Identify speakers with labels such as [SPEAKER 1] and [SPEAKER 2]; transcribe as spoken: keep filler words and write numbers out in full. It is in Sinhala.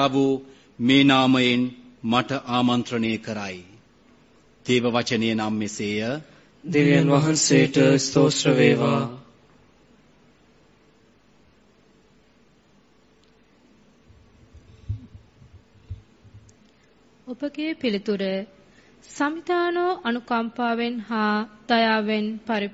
[SPEAKER 1] වූ මේ නාමයෙන් මට ආමන්ත්‍රණය කරයි. දේව වචනය නම් මෙසේය.
[SPEAKER 2] දෙවියන් වහන්සේට ස්තෝත්‍ර වේවා.
[SPEAKER 3] ඔබගේ පිළිතුර සමිතානෝ අනුකම්පාවෙන් හා දයාවෙන් පරි